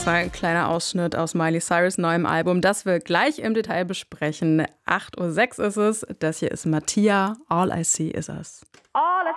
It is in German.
war ein kleiner Ausschnitt aus Miley Cyrus' neuem Album, das wir gleich im Detail besprechen. 8:06 Uhr ist es. Das hier ist Mattia, All I See Is Us. All